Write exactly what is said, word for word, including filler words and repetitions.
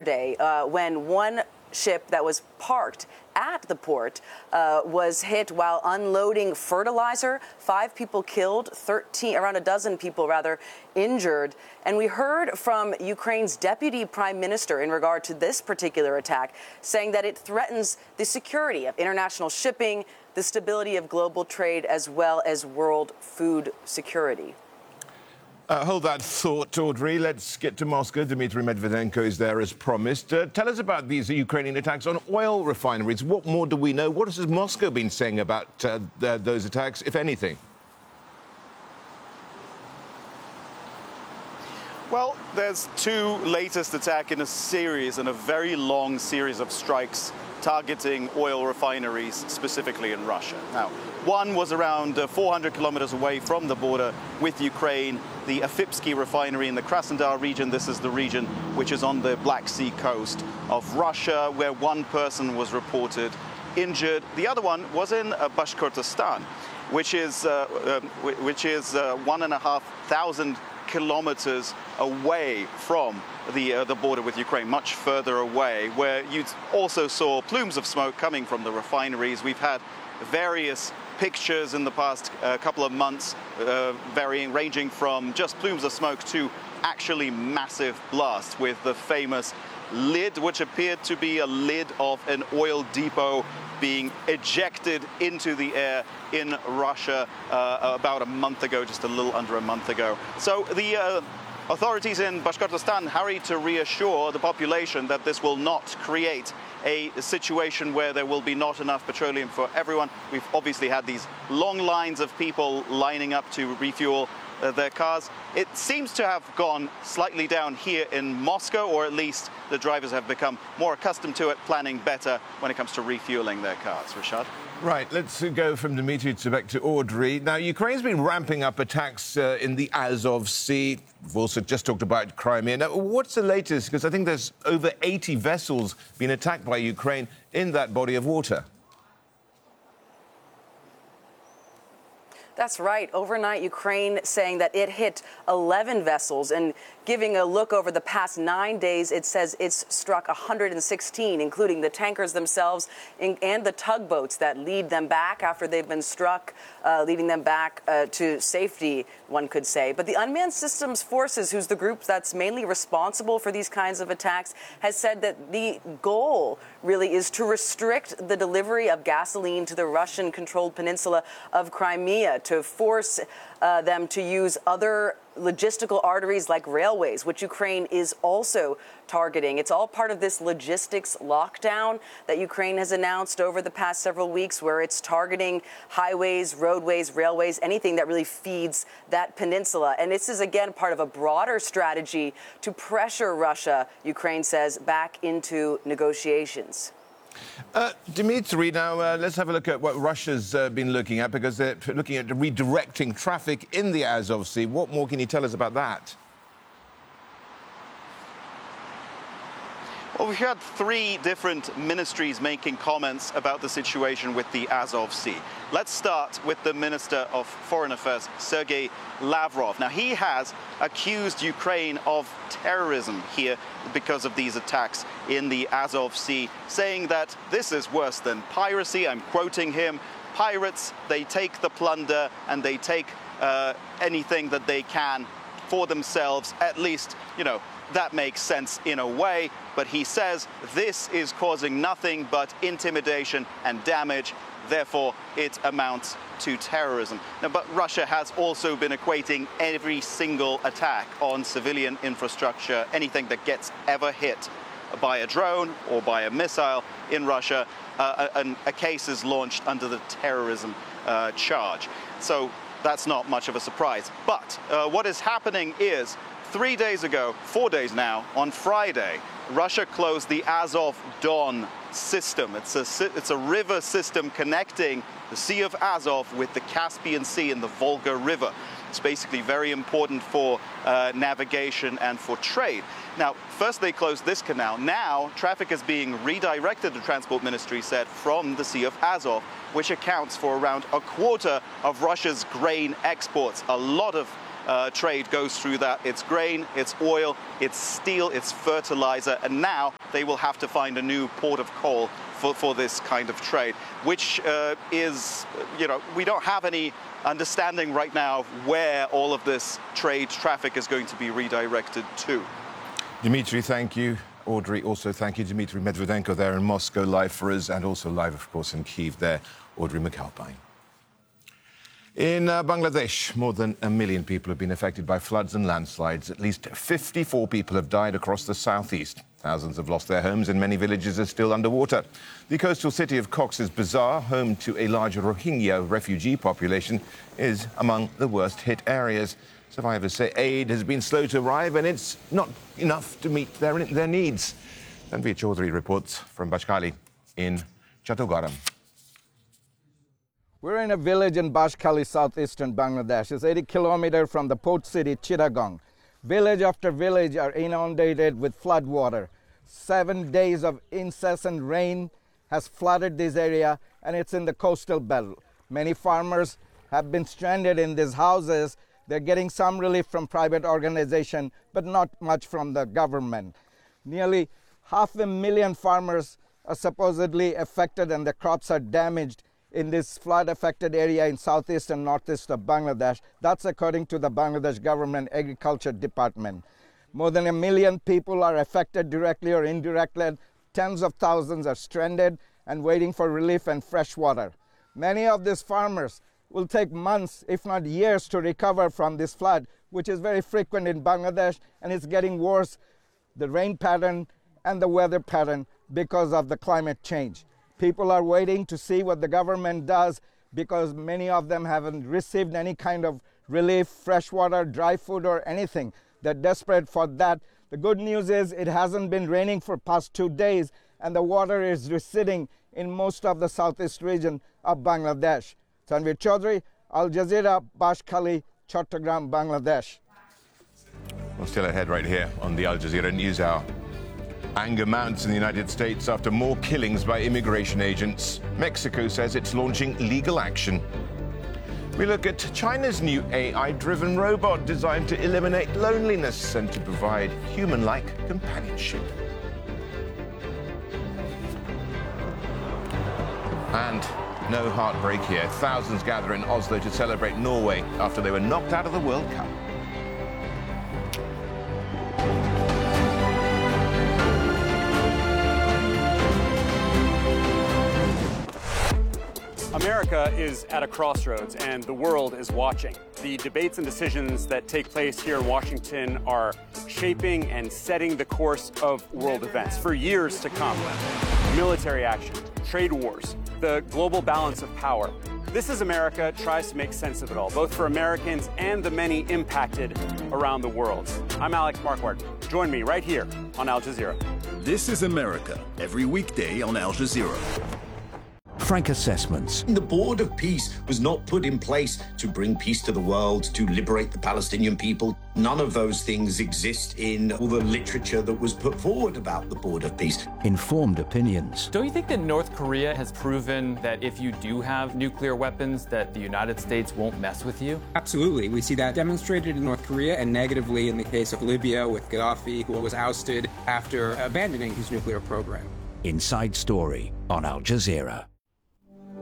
yesterday uh, when one ship that was parked at the port uh, was hit while unloading fertilizer. Five people killed, thirteen, around a dozen people rather, injured. And we heard from Ukraine's deputy prime minister in regard to this particular attack, saying that it threatens the security of international shipping, the stability of global trade, as well as world food security. Uh, hold that thought, Audrey. Let's get to Moscow. Dmitry Medvedenko is there as promised. Uh, tell us about these Ukrainian attacks on oil refineries. What more do we know? What has Moscow been saying about uh, the, those attacks, if anything? Well, there's two latest attack in a series, and a very long series of strikes targeting oil refineries, specifically in Russia. Now, one was around uh, four hundred kilometers away from the border with Ukraine, the Afipsky refinery in the Krasnodar region. This is the region which is on the Black Sea coast of Russia, where one person was reported injured. The other one was in uh, Bashkortostan, which is, uh, uh, which is uh, one and a half thousand kilometers away from the uh, the border with Ukraine, much further away, where you also saw plumes of smoke coming from the refineries. We've had various pictures in the past uh, couple of months, uh, varying, ranging from just plumes of smoke to actually massive blasts, with the famous lid, which appeared to be a lid of an oil depot, being ejected into the air in Russia uh, about a month ago, just a little under a month ago. So the uh, authorities in Bashkortostan hurried to reassure the population that this will not create a situation where there will be not enough petroleum for everyone. We've obviously had these long lines of people lining up to refuel uh, their cars. It seems to have gone slightly down here in Moscow, or at least the drivers have become more accustomed to it, planning better when it comes to refueling their cars. Rashad? Right, let's go from Dmitry to back to Audrey. Now, Ukraine's been ramping up attacks uh, in the Azov Sea. We've also just talked about Crimea. Now, what's the latest? Because I think there's over eighty vessels being attacked by Ukraine in that body of water. That's right. Overnight, Ukraine saying that it hit eleven vessels, and giving a look over the past nine days, it says it's struck one hundred sixteen, including the tankers themselves and the tugboats that lead them back after they've been struck, uh, leading them back uh, to safety, one could say. But the Unmanned Systems Forces, who's the group that's mainly responsible for these kinds of attacks, has said that the goal really is to restrict the delivery of gasoline to the Russian-controlled peninsula of Crimea, to force uh, them to use other logistical arteries like railways, which Ukraine is also targeting. It's all part of this logistics lockdown that Ukraine has announced over the past several weeks, where it's targeting highways, roadways, railways, anything that really feeds that peninsula. And this is, again, part of a broader strategy to pressure Russia, Ukraine says, back into negotiations. Uh, Dmitry, now uh, let's have a look at what Russia's uh, been looking at, because they're looking at redirecting traffic in the Azov Sea. What more can you tell us about that? Well, we've had three different ministries making comments about the situation with the Azov Sea. Let's start with the Minister of Foreign Affairs, Sergei Lavrov. Now, he has accused Ukraine of terrorism here because of these attacks in the Azov Sea, saying that this is worse than piracy. I'm quoting him. Pirates, they take the plunder and they take uh, anything that they can for themselves. At least, you know, that makes sense in a way, but he says this is causing nothing but intimidation and damage, therefore it amounts to terrorism. Now, but Russia has also been equating every single attack on civilian infrastructure, anything that gets ever hit by a drone or by a missile in Russia, uh, a, a case is launched under the terrorism uh, charge. So that's not much of a surprise. But uh, what is happening is, Three days ago, four days now, on Friday, Russia closed the Azov Don system. It's a, it's a river system connecting the Sea of Azov with the Caspian Sea and the Volga River. It's basically very important for uh, navigation and for trade. Now, first they closed this canal. Now, traffic is being redirected, the Transport Ministry said, from the Sea of Azov, which accounts for around a quarter of Russia's grain exports. A lot of uh, trade goes through that. It's grain, it's oil, it's steel, it's fertilizer, and now they will have to find a new port of call for, for this kind of trade, which uh, is, you know, we don't have any understanding right now of where all of this trade traffic is going to be redirected to. Dimitri, thank you. Audrey, also thank you. Dimitri Medvedenko there in Moscow, live for us, and also live, of course, in Kyiv there, Audrey McAlpine. In uh, Bangladesh, more than a million people have been affected by floods and landslides. At least fifty-four people have died across the southeast. Thousands have lost their homes and many villages are still underwater. The coastal city of Cox's Bazar, home to a large Rohingya refugee population, is among the worst hit areas. Survivors say aid has been slow to arrive and it's not enough to meet their, their needs. Tanveer Chaudhary reports from Bashkali in Chattogram. We're in a village in Bashkali, southeastern Bangladesh. It's eighty kilometers from the port city, Chittagong. Village after village are inundated with flood water. Seven days of incessant rain has flooded this area, and it's in the coastal belt. Many farmers have been stranded in these houses. They're getting some relief from private organization, but not much from the government. Nearly half a million farmers are supposedly affected, and their crops are damaged in this flood-affected area in southeast and northeast of Bangladesh. That's according to the Bangladesh Government Agriculture Department. More than a million people are affected directly or indirectly. Tens of thousands are stranded and waiting for relief and fresh water. Many of these farmers will take months, if not years, to recover from this flood, which is very frequent in Bangladesh, and it's getting worse, the rain pattern and the weather pattern, because of the climate change. People are waiting to see what the government does because many of them haven't received any kind of relief, fresh water, dry food, or anything. They're desperate for that. The good news is it hasn't been raining for past two days, and the water is receding in most of the southeast region of Bangladesh. Tanveer Chaudhary, Al Jazeera, Bashkali, Chattogram, Bangladesh. Well, still ahead right here on the Al Jazeera News Hour. Anger mounts in the United States after more killings by immigration agents. Mexico says it's launching legal action. We look at China's new A I-driven robot designed to eliminate loneliness and to provide human-like companionship. And no heartbreak here. Thousands gather in Oslo to celebrate Norway after they were knocked out of the World Cup. America is at a crossroads, and the world is watching. The debates and decisions that take place here in Washington are shaping and setting the course of world events for years to come. Military action, trade wars, the global balance of power. This is America tries to make sense of it all, both for Americans and the many impacted around the world. I'm Alex Marquardt. Join me right here on Al Jazeera. This is America, every weekday on Al Jazeera. Frank Assessments. The Board of Peace was not put in place to bring peace to the world, to liberate the Palestinian people. None of those things exist in all the literature that was put forward about the Board of Peace. Informed opinions. Don't you think that North Korea has proven that if you do have nuclear weapons, that the United States won't mess with you? Absolutely. We see that demonstrated in North Korea and negatively in the case of Libya with Gaddafi, who was ousted after abandoning his nuclear program. Inside Story on Al Jazeera.